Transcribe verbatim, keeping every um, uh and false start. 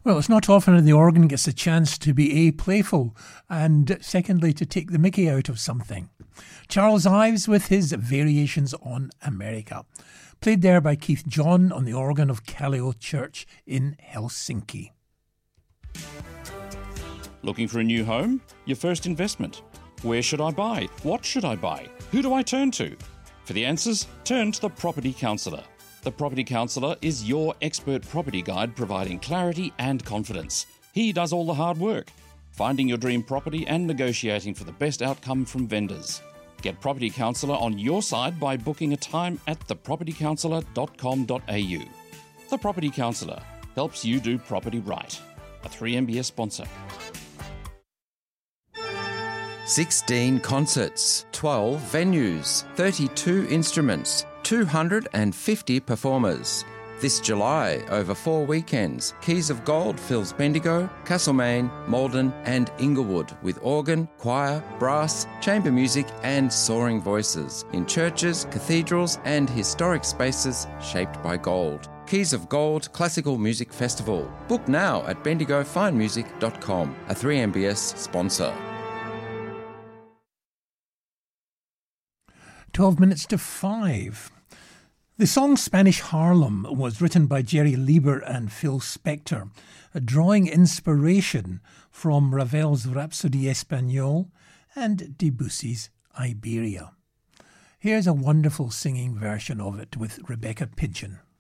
Well, it's not often that the organ gets a chance to be A, playful, and secondly, to take the mickey out of something. Charles Ives with his Variations on America, played there by Keith John on the organ of Kallio Church in Helsinki. Looking for a new home? Your first investment? Where should I buy? What should I buy? Who do I turn to? For the answers, turn to the Property Counsellor. The Property Counsellor is your expert property guide providing clarity and confidence. He does all the hard work, finding your dream property and negotiating for the best outcome from vendors. Get Property Counsellor on your side by booking a time at the property counsellor dot com dot a u. The Property Counsellor helps you do property right. A three M B S sponsor. sixteen concerts, twelve venues, thirty-two instruments, two hundred fifty performers. This July, over four weekends, Keys of Gold fills Bendigo, Castlemaine, Maldon and Inglewood with organ, choir, brass, chamber music and soaring voices in churches, cathedrals and historic spaces shaped by gold. Keys of Gold Classical Music Festival. Book now at bendigo fine music dot com, a three M B S sponsor. twelve minutes to five. The song Spanish Harlem was written by Jerry Lieber and Phil Spector, drawing inspiration from Ravel's Rhapsodie Espagnole and Debussy's Iberia. Here's a wonderful singing version of it with Rebecca Pidgeon.